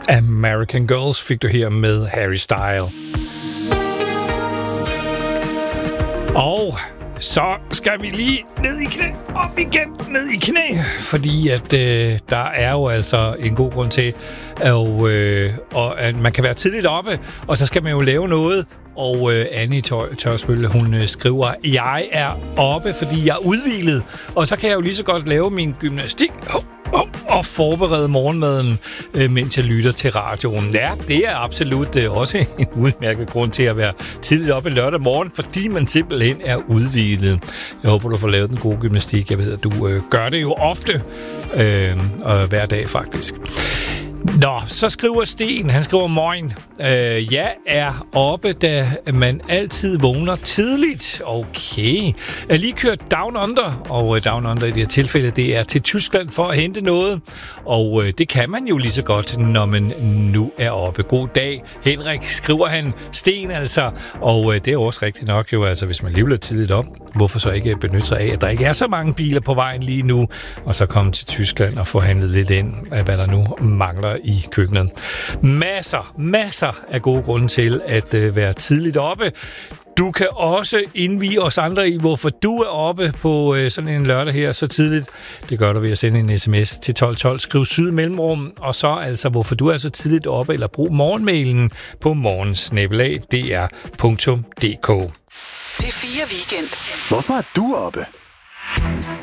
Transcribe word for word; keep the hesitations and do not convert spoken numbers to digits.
American Girls fik du her med Harry Styles. Og så skal vi lige ned i knæ, op igen, ned i knæ, fordi at øh, der er jo altså en god grund til, at, øh, og, at man kan være tidligt oppe, og så skal man jo lave noget. Og øh, Annie Tørsbølle, hun øh, skriver, jeg er oppe, fordi jeg er udhvilet, og så kan jeg jo lige så godt lave min gymnastik oh, oh, og forberede morgenmaden, øh, mens jeg lytter til radioen. Ja, det er absolut øh, også en udmærket grund til at være tidligt oppe lørdag morgen, fordi man simpelthen er udhvilet. Jeg håber, du får lavet den gode gymnastik. Jeg ved, at du øh, gør det jo ofte, øh, og hver dag faktisk. Nå, så skriver Sten, han skriver morgen. Øh, jeg er oppe, da man altid vågner tidligt. Okay. Jeg lige kørt Down Under, og Down Under i det her tilfælde, det er til Tyskland for at hente noget. Og øh, det kan man jo lige så godt, når man nu er oppe. God dag, Henrik, skriver han. Sten altså. Og øh, det er også rigtigt nok jo, altså hvis man lever tidligt op, hvorfor så ikke benytte sig af, at der ikke er så mange biler på vejen lige nu, og så komme til Tyskland og få handlet lidt ind af, hvad der nu mangler i køkkenet. Masser, masser af gode grunde til at øh, være tidligt oppe. Du kan også indvie os andre i, hvorfor du er oppe på øh, sådan en lørdag her så tidligt. Det gør du ved at sende en sms til tolv tolv. Skriv syd mellemrum, og så altså, hvorfor du er så tidligt oppe, eller brug morgenmailen på morgensnabelag punktum d r punktum d k. P fire Weekend. Hvorfor er du oppe?